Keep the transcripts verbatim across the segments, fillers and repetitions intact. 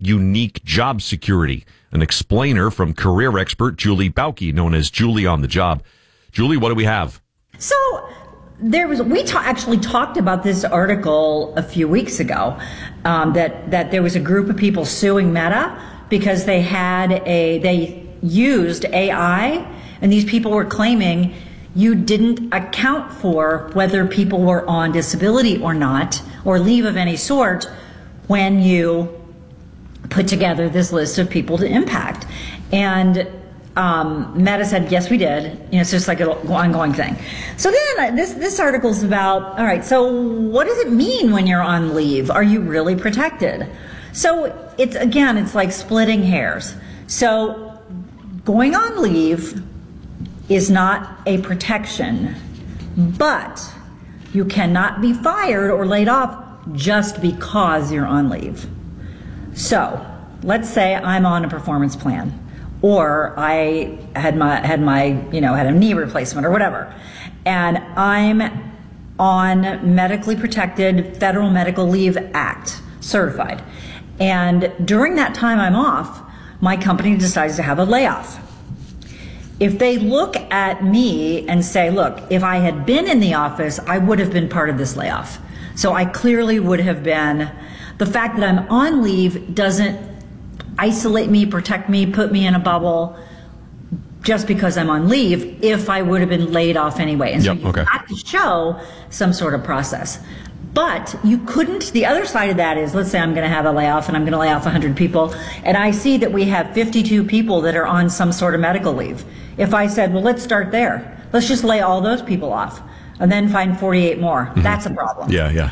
unique job security. An explainer from career expert Julie Bauke, known as Julie on the Job. Julie, what do we have? So there was, we ta- actually talked about this article a few weeks ago, um, that, that there was a group of people suing Meta because they had a, they used A I, and these people were claiming you didn't account for whether people were on disability or not, or leave of any sort, when you put together this list of people to impact. And um, Meta said, yes, we did. You know, it's just like an ongoing thing. So then this, this article is about, all right, so what does it mean when you're on leave? Are you really protected? So it's, again, it's like splitting hairs. So going on leave is not a protection, but you cannot be fired or laid off just because you're on leave. So let's say I'm on a performance plan, or I had my, had my, you know, had a knee replacement or whatever, and I'm on medically protected Federal Medical Leave Act certified. And during that time I'm off, my company decides to have a layoff. If they look at me and say, look, if I had been in the office, I would have been part of this layoff. So I clearly would have been. The fact that I'm on leave doesn't isolate me, protect me, put me in a bubble just because I'm on leave if I would have been laid off anyway. And yep, so you okay. have to show some sort of process. But you couldn't, the other side of that is, let's say I'm going to have a layoff and I'm going to lay off one hundred people, and I see that we have fifty-two people that are on some sort of medical leave. If I said, well, let's start there. Let's just lay all those people off and then find forty-eight more. Mm-hmm. That's a problem. Yeah, yeah.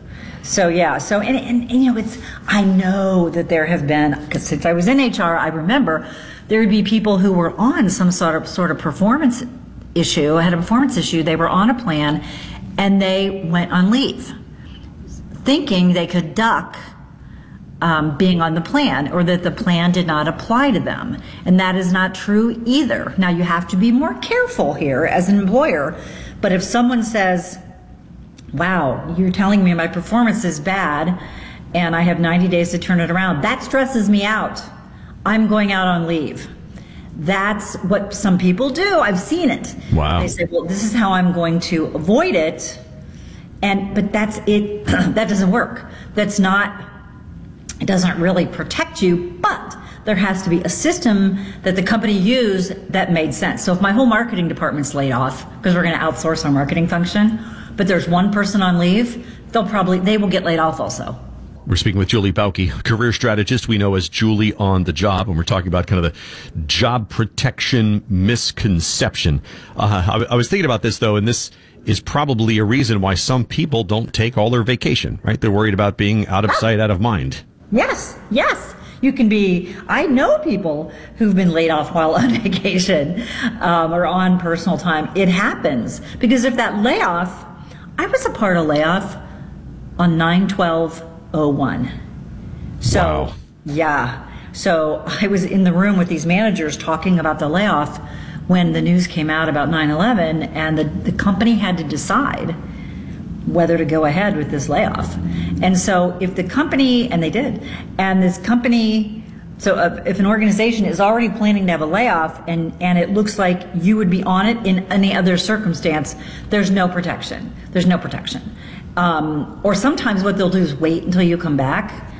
So yeah, so and, and, and you know, it's, I know that there have been, because since I was in H R, I remember there would be people who were on some sort of sort of performance issue, had a performance issue, they were on a plan, and they went on leave, thinking they could duck um, being on the plan, or that the plan did not apply to them. And that is not true either. Now you have to be more careful here as an employer, but if someone says, wow, you're telling me my performance is bad and I have ninety days to turn it around, that stresses me out, I'm going out on leave. That's what some people do. I've seen it. Wow. They say, well, this is how I'm going to avoid it. And, but that's it. That doesn't work. That's not, it doesn't really protect you, but there has to be a system that the company used that made sense. So if my whole marketing department's laid off because we're going to outsource our marketing function, but there's one person on leave, they'll probably, they will get laid off also. We're speaking with Julie Bauke, career strategist we know as Julie on the Job, and we're talking about kind of the job protection misconception. Uh, I, I was thinking about this, though, and this is probably a reason why some people don't take all their vacation, right? They're worried about being out of sight, out of mind. Yes, yes. You can be, I know people who've been laid off while on vacation um, or on personal time. It happens. Because if that layoff, I was a part of layoff on nine twelve oh one. So, wow. Yeah. So I was in the room with these managers talking about the layoff when the news came out about nine eleven, and the, the company had to decide whether to go ahead with this layoff. And so if the company, and they did, and this company, so if an organization is already planning to have a layoff and, and it looks like you would be on it in any other circumstance, there's no protection. There's no protection. Um, or sometimes what they'll do is wait until you come back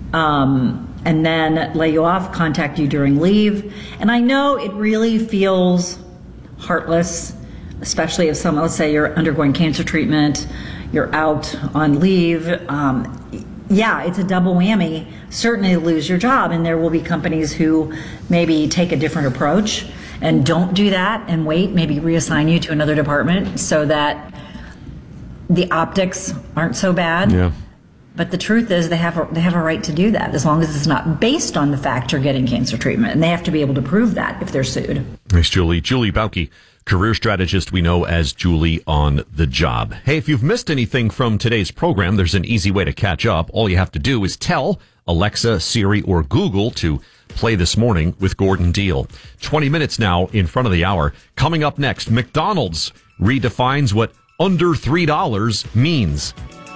um, and then lay you off, contact you during leave. And I know it really feels heartless, especially if someone, let's say you're undergoing cancer treatment, you're out on leave. Um, yeah, it's a double whammy. Certainly lose your job, and there will be companies who maybe take a different approach and don't do that and wait, maybe reassign you to another department so that the optics aren't so bad. Yeah. But the truth is they have a, they have a right to do that as long as it's not based on the fact you're getting cancer treatment, and they have to be able to prove that if they're sued. Thanks, Julie. Julie Bauke, career strategist we know as Julie on the Job. Hey, if you've missed anything from today's program, there's an easy way to catch up. All you have to do is tell Alexa, Siri, or Google to play This Morning with Gordon Deal. twenty minutes now in front of the hour. Coming up next, McDonald's redefines what under three dollars means.